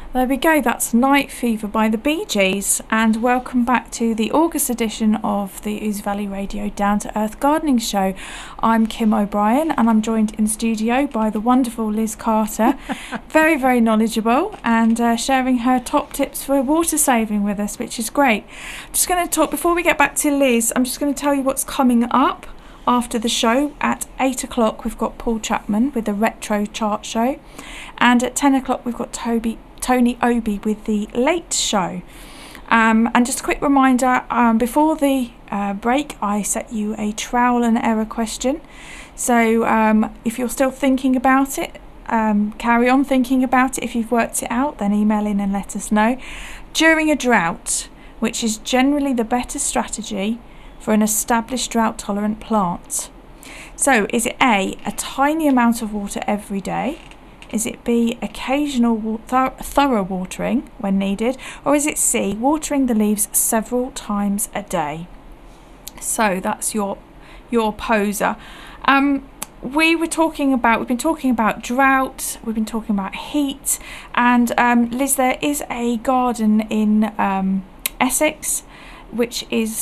There we go, that's Night Fever by the Bee Gees, and welcome back to the August edition of the Ouse Valley Radio Down to Earth Gardening Show. I'm Kim O'Brien and I'm joined in studio by the wonderful Liz Carter, very, very knowledgeable, and sharing her top tips for water saving with us, which is great. I'm just going to talk, before we get back to Liz, I'm just going to tell you what's coming up after the show. At 8 o'clock we've got Paul Chapman with the Retro Chart Show, and at 10 o'clock we've got Tony Obi with the Late Show. And just a quick reminder, before the break I set you a trial and error question, so if you're still thinking about it, carry on thinking about it. If you've worked it out, then email in and let us know. During a drought, which is generally the better strategy for an established drought tolerant plant? So is it A, a tiny amount of water every day? Is it B, occasional thorough watering when needed? Or is it C, watering the leaves several times a day? So that's your poser. We've been talking about drought, we've been talking about heat, and Liz, there is a garden in Essex, which is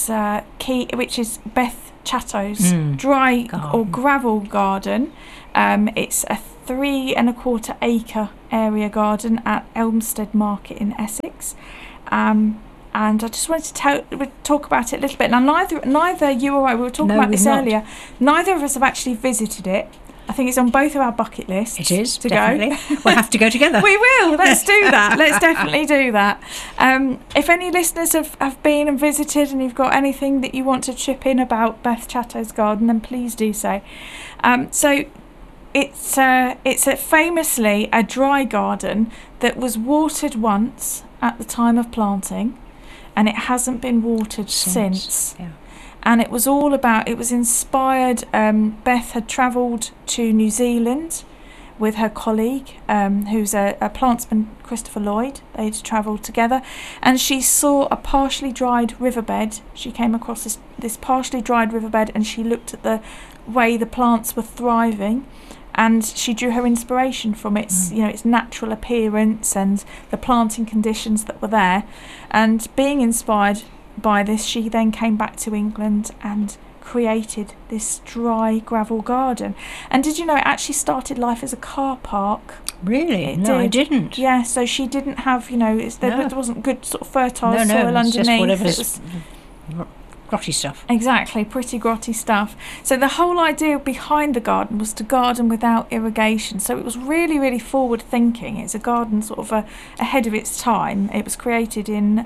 Beth Chatto's dry garden, or gravel garden. It's a 3¼ acre area garden at Elmstead Market in Essex, and I just wanted to talk about it a little bit. Now, neither you or I, we were talking about this earlier, neither of us have actually visited it. I think it's on both of our bucket lists. It is, to definitely. go. We'll have to go together. We will. Let's do that. Let's definitely do that. If any listeners have been and visited and you've got anything that you want to chip in about Beth Chatto's garden, then please do so. So it's famously a dry garden that was watered once at the time of planting, and it hasn't been watered since. Yeah. And it was inspired, Beth had travelled to New Zealand with her colleague, who's a plantsman, Christopher Lloyd. They'd travelled together, and she saw a partially dried riverbed. She came across this partially dried riverbed, and she looked at the way the plants were thriving, and she drew her inspiration from its natural appearance and the planting conditions that were there. And being inspired by this, she then came back to England and created this dry gravel garden. And did you know it actually started life as a car park? Really? No, I didn't. Yeah, so she didn't have, there wasn't good sort of fertile soil underneath. Just whatever's grotty stuff. Exactly, pretty grotty stuff. So the whole idea behind the garden was to garden without irrigation. So it was really, really forward thinking. It's a garden sort of ahead of its time. It was created in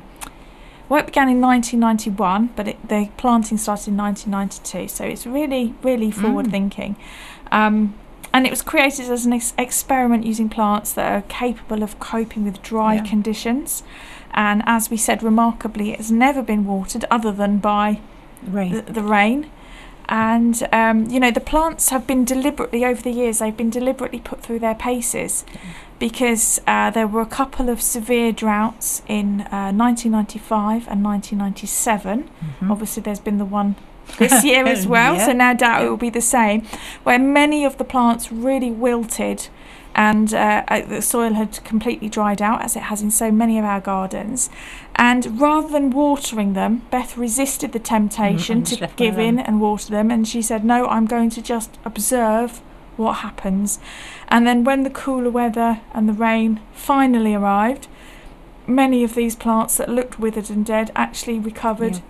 it began in 1991, but the planting started in 1992. So it's really, really forward thinking. And it was created as an experiment using plants that are capable of coping with dry conditions. And as we said, remarkably, it has never been watered other than by the rain. And, the plants have been deliberately, over the years, they've been deliberately put through their paces, because there were a couple of severe droughts in 1995 and 1997. Obviously, there's been the one this year as well, so no doubt it will be the same, where many of the plants really wilted, and the soil had completely dried out, as it has in so many of our gardens. And rather than watering them, Beth resisted the temptation to give in and water them, and she said, no, I'm going to just observe what happens. And then when the cooler weather and the rain finally arrived, many of these plants that looked withered and dead actually recovered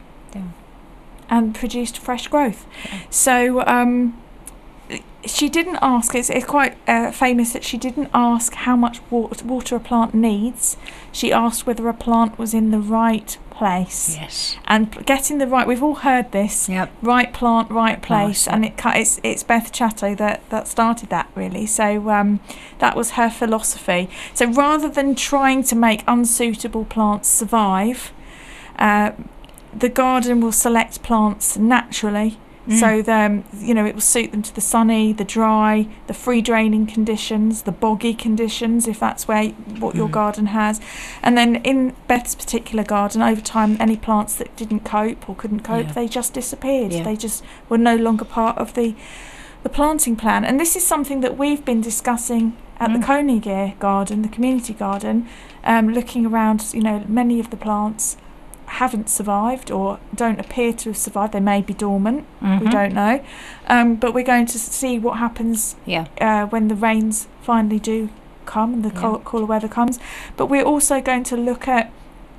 and produced fresh growth. So she didn't ask, it's quite famous that she didn't ask how much water a plant needs. She asked whether a plant was in the right place. Yes. And getting the right, we've all heard this, right plant, right place, and it's Beth Chatto that started that, really. So that was her philosophy. So rather than trying to make unsuitable plants survive, the garden will select plants naturally. So it will suit them to the sunny, the dry, the free draining conditions, the boggy conditions, if that's what your garden has. And then in Beth's particular garden, over time, any plants that didn't cope or couldn't cope, they just disappeared. They just were no longer part of the planting plan. And this is something that we've been discussing at the Koenig garden, the community garden, looking around, many of the plants haven't survived or don't appear to have survived. They may be dormant, we don't know. But we're going to see what happens when the rains finally do come and the cooler weather comes. But we're also going to look at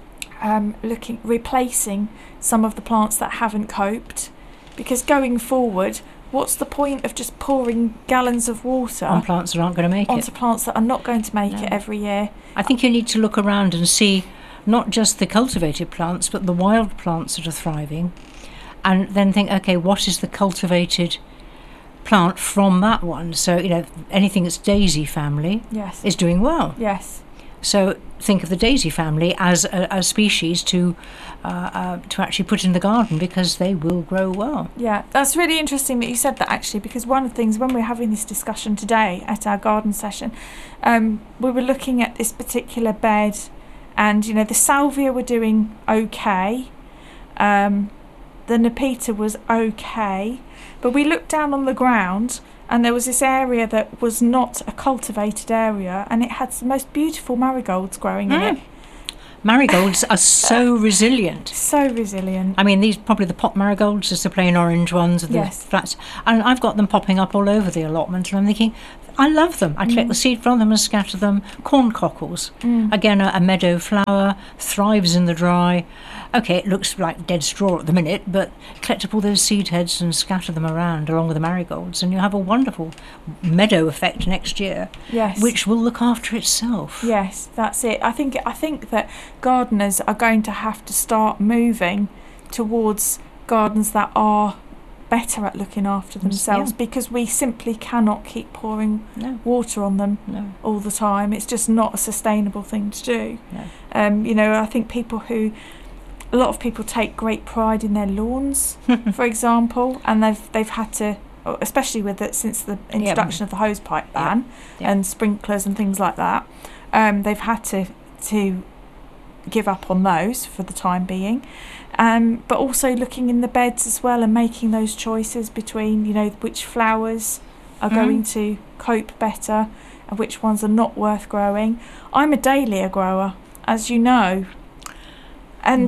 replacing some of the plants that haven't coped, because going forward, what's the point of just pouring gallons of water on plants that aren't going to make onto plants that are not going to make it every year? I think you need to look around and see not just the cultivated plants but the wild plants that are thriving, and then think, okay, what is the cultivated plant from that one? So anything that's daisy family is doing well. Yes. So think of the daisy family as a species to actually put in the garden, because they will grow well. Yeah, that's really interesting that you said that, actually, because one of the things when we're having this discussion today at our garden session, we were looking at this particular bed, and the salvia were doing okay, the Nepeta was okay, but we looked down on the ground and there was this area that was not a cultivated area, and it had the most beautiful marigolds growing in it. Marigolds are so resilient. So resilient. I mean, these probably the pot marigolds, just the plain orange ones, the flats, and I've got them popping up all over the allotment, and I'm thinking, I love them. I collect the seed from them and scatter them. Corn cockles, again a meadow flower, thrives in the dry. Okay, it looks like dead straw at the minute, but collect up all those seed heads and scatter them around along with the marigolds, and you have a wonderful meadow effect next year, which will look after itself. Yes, that's it. I think that gardeners are going to have to start moving towards gardens that are better at looking after themselves, because we simply cannot keep pouring water on them all the time. It's just not a sustainable thing to do. I think a lot of people take great pride in their lawns, for example, and they've had to, especially since the introduction of the hose pipe ban and sprinklers and things like that, they've had to give up on those for the time being. But also looking in the beds as well and making those choices between, which flowers are going to cope better and which ones are not worth growing. I'm a dahlia grower, as you know, and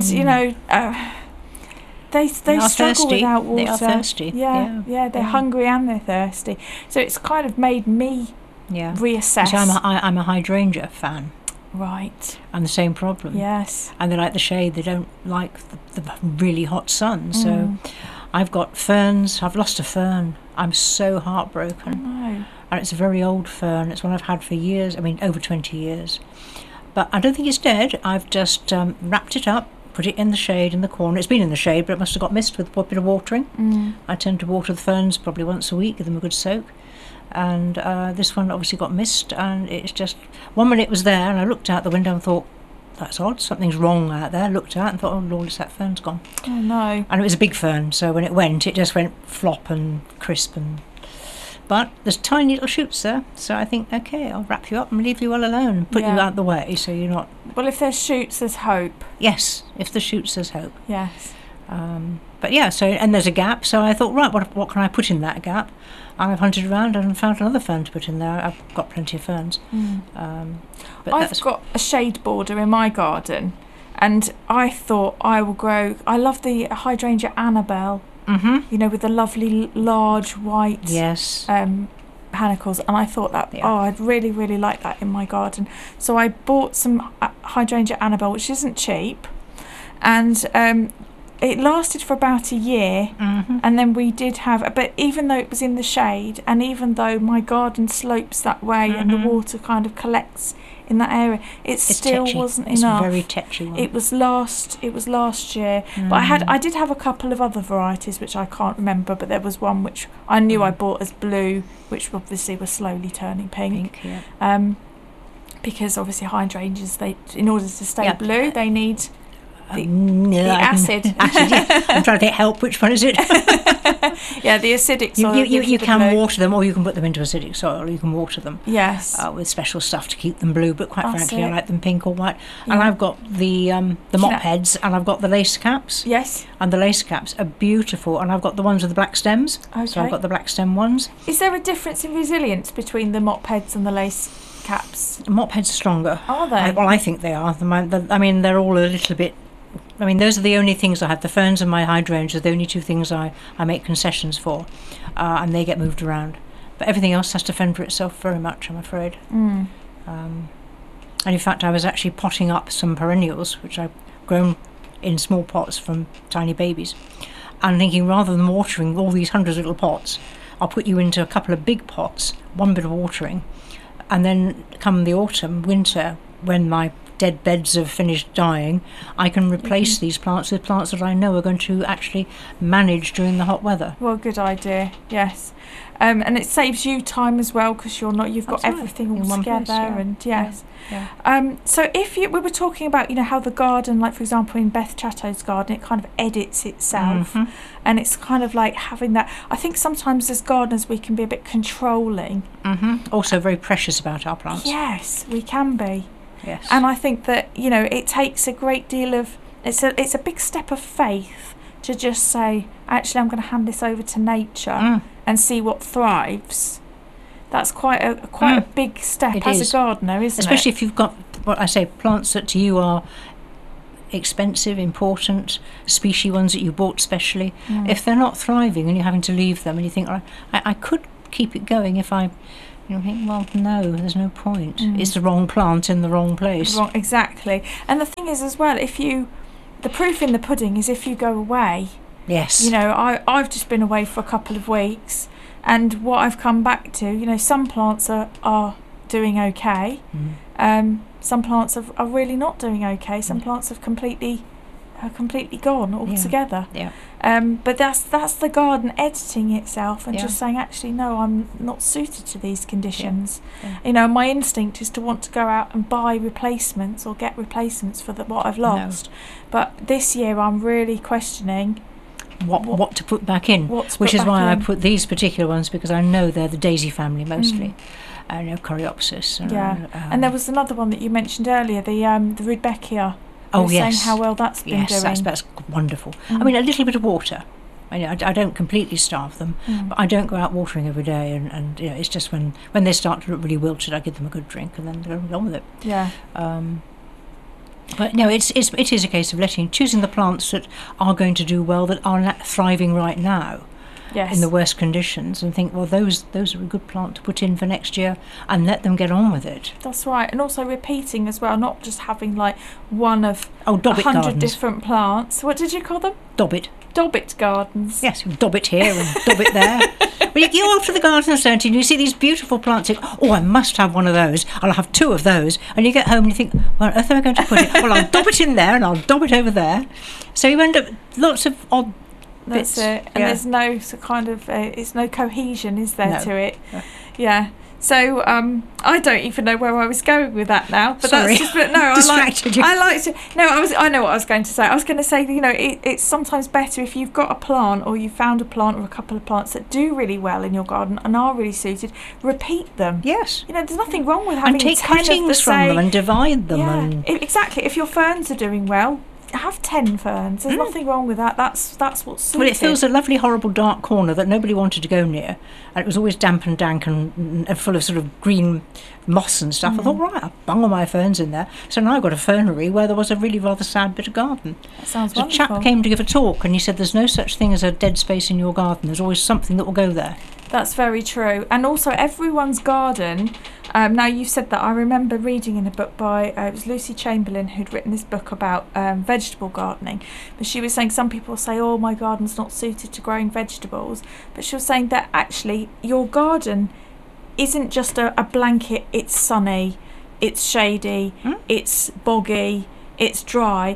they struggle thirsty. Without water. They are thirsty. They're hungry and they're thirsty. So it's kind of made me reassess. So I'm a hydrangea fan. Right. And the same problem. Yes. And they like the shade. They don't like the really hot sun. So I've got ferns. I've lost a fern. I'm so heartbroken. Oh, no. And it's a very old fern. It's one I've had for years. I mean, over 20 years. But I don't think it's dead. I've just wrapped it up, put it in the shade in the corner. It's been in the shade, but it must have got missed with a bit of watering. I tend to water the ferns probably once a week, give them a good soak. And this one obviously got missed, and it's just, one minute it was there, and I looked out the window and thought, that's odd, something's wrong out there. Looked out and thought, oh Lord, that fern's gone. Oh no. And it was a big fern, so when it just went flop and crisp. But there's tiny little shoots there, so I think, okay, I'll wrap you up and leave you all alone and put you out the way so you're not... Well, if there's shoots, there's hope. Yes, if there's shoots, there's hope. Yes. But yeah, so, and there's a gap, so I thought, right, what can I put in that gap? And I've hunted around and found another fern to put in there. I've got plenty of ferns. But I've got a shade border in my garden, and I thought I will grow... I love the hydrangea Annabelle, with the lovely large white panicles, and I thought that, I'd really, really like that in my garden. So I bought some hydrangea Annabelle, which isn't cheap, and... it lasted for about a year, and then we did have... But even though it was in the shade, and even though my garden slopes that way and the water kind of collects in that area, it still tetchy. Wasn't it's enough. It's a very tetchy one. It was last year. But I did have a couple of other varieties which I can't remember, but there was one which I knew I bought as blue, which obviously was slowly turning pink. Because obviously hydrangeas, in order to stay blue, they need... the acid. I'm trying to think, help, which one is it? The acidic soil. You can water them, or you can put them into acidic soil, you can water them. Yes. With special stuff to keep them blue, but quite frankly, I like them pink or white. Yeah. And I've got the mop heads, and I've got the lace caps. Yes. And the lace caps are beautiful, and I've got the ones with the black stems. Okay. So I've got the black stem ones. Is there a difference in resilience between the mop heads and the lace caps? Mop heads are stronger. Are they? Well, I think they are. I mean, they're all a little bit... I mean, those are the only things I have. The ferns and my hydrangeas are the only two things I make concessions for, and they get moved around. But everything else has to fend for itself very much, I'm afraid. And in fact, I was actually potting up some perennials, which I've grown in small pots from tiny babies, and thinking rather than watering all these hundreds of little pots, I'll put you into a couple of big pots, one bit of watering, and then come the autumn, winter, when my dead beds have finished dying, I can replace these plants with plants that I know are going to actually manage during the hot weather. Well, good idea, yes. And it saves you time as well, because you've got everything all together, and yes. Yeah. So if we were talking about, how the garden, like for example in Beth Chatto's garden, it kind of edits itself, and it's kind of like having that. I think sometimes as gardeners we can be a bit controlling. Also very precious about our plants. Yes, we can be. Yes. And I think that it takes a great deal of it's a big step of faith to just say, actually, I'm going to hand this over to nature and see what thrives. That's quite a big step as a gardener, isn't it? Especially if you've got, what I say, plants that to you are expensive, important, species ones that you bought specially. If they're not thriving and you're having to leave them, and you think, I could keep it going if I... You think, well, no, there's no point. It's the wrong plant in the wrong place. Exactly. And the thing is as well, the proof in the pudding is if you go away. Yes. I've just been away for a couple of weeks, and what I've come back to, some plants are doing okay. Some plants are really not doing okay. Some plants have completely gone altogether. Yeah. But that's the garden editing itself and just saying, actually, no, I'm not suited to these conditions. My instinct is to want to go out and buy replacements or get replacements for what I've lost. But this year I'm really questioning what to put back in, which is why I put these particular ones, because I know they're the daisy family mostly. Coreopsis. And there was another one that you mentioned earlier, the Rudbeckia. Saying how well that's been doing. Yes, that's wonderful. I mean, a little bit of water. I don't completely starve them, but I don't go out watering every day, and it's just when they start to look really wilted, I give them a good drink and then go on with it. Yeah. But no, it is a case of choosing the plants that are going to do well, that are thriving right now. Yes. In the worst conditions, and think, well, those are a good plant to put in for next year, and let them get on with it. That's right, and also repeating as well, not just having like one of 100 different plants. What did you call them? Dobbit gardens. Yes, dob it here and dob it there. Well, you go off to the garden centre and you see these beautiful plants. You think, I must have one of those. I'll have two of those. And you get home and you think, where on earth am I going to put it? Well, I'll dob it in there and I'll dob it over there. So you end up lots of odd bits. That's it. And there's no kind of, it's no cohesion, is there, to it? Yeah. So I don't even know where I was going with that now. But sorry. That's just. But no, I like to. No, I know what I was going to say. I was going to say, it's sometimes better if you've got a plant, or you found a plant or a couple of plants that do really well in your garden and are really suited. Repeat them. Yes. There's nothing wrong with having and take cuttings from them and divide them. Yeah, exactly. If your ferns are doing well, have 10 ferns. There's nothing wrong with that. That's what's suited. Well, it fills a lovely, horrible, dark corner that nobody wanted to go near, and it was always damp and dank and full of sort of green moss and stuff. I thought, right, I'll bung all my ferns in there. So now I've got a fernery where there was a really rather sad bit of garden. That sounds wonderful. A chap came to give a talk, and he said, there's no such thing as a dead space in your garden. There's always something that will go there. That's very true. And also everyone's garden, now you said that, I remember reading in a book by, it was Lucy Chamberlain who'd written this book about vegetable gardening, but she was saying some people say, my garden's not suited to growing vegetables, but she was saying that actually your garden isn't just a blanket, it's sunny, it's shady, it's boggy, it's dry.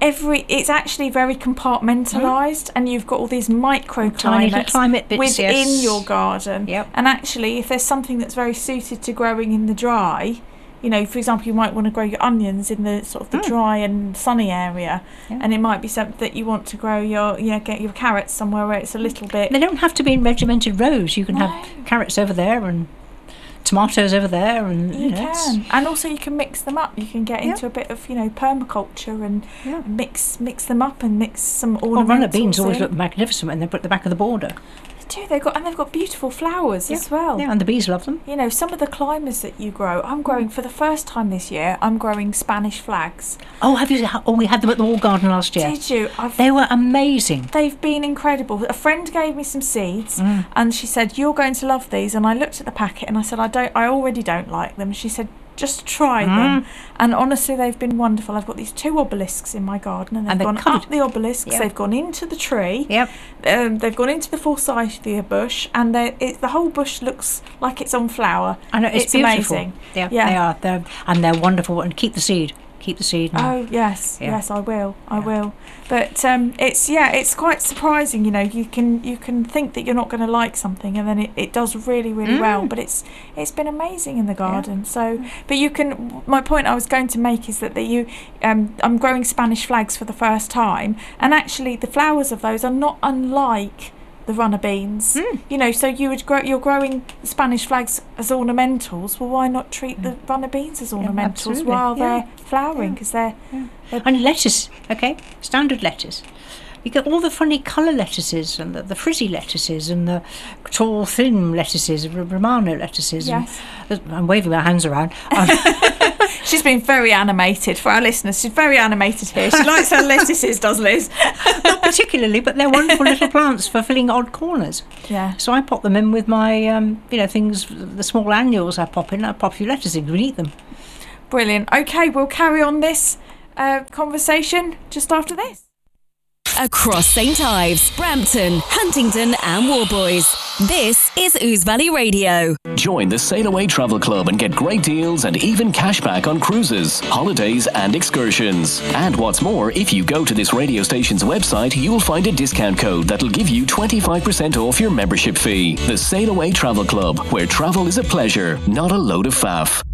It's actually very compartmentalised, and you've got all these microclimates within your garden. Yep. And actually, if there's something that's very suited to growing in the dry, for example, you might want to grow your onions in the sort of the dry and sunny area, and it might be something that you want to grow get your carrots somewhere where it's a little bit. They don't have to be in regimented rows. You can have carrots over there and tomatoes over there, and you can, and also you can mix them up. You can get into a bit of permaculture and mix them up and mix some ornamentals. Runner beans always look magnificent when they're at the back of the border. do. They've got beautiful flowers as well. Yeah, and the bees love them. You know, some of the climbers that you grow. I'm growing for the first time this year. I'm growing Spanish flags. Oh, have you? Oh, we had them at the Wall Garden last year. Did you? They were amazing. They've been incredible. A friend gave me some seeds, and she said, "You're going to love these." And I looked at the packet, and I said, I already don't like them. She said, just try them, and honestly they've been wonderful. I've got these 2 obelisks in my garden, and they've gone up the obelisks, they've gone into the tree, they've gone into the forsythia bush, and the whole bush looks like it's on flower. I know, it's beautiful. Amazing. Yeah, they are. They're wonderful. And keep the seed. Oh yes, yes, I will. But it's quite surprising. You know, you can think that you're not going to like something, and then it does really well. But it's been amazing in the garden. Yeah. So, but you can. My point I was going to make is that I'm growing Spanish flags for the first time, and actually the flowers of those are not unlike the runner beans. You know, so you're growing the Spanish flags as ornamentals. Well, why not treat the runner beans as ornamentals while they're flowering? Because they're and lettuce. Okay, standard lettuce. You get all the funny colour lettuces and the frizzy lettuces and the tall, thin lettuces, Romano lettuces. Yes. I'm waving my hands around. She's been very animated for our listeners. She's very animated here. She likes her lettuces, does Liz? Not particularly, but they're wonderful little plants for filling odd corners. Yeah. So I pop them in with my, things, the small annuals I pop in. I pop a few lettuces in, we eat them. Brilliant. Okay, we'll carry on this conversation just after this. Across St Ives, Brampton, Huntingdon and Warboys. This is Ouse Valley Radio. Join the Sail Away Travel Club and get great deals and even cashback on cruises, holidays and excursions. And what's more, if you go to this radio station's website, you'll find a discount code that'll give you 25% off your membership fee. The Sail Away Travel Club, where travel is a pleasure, not a load of faff.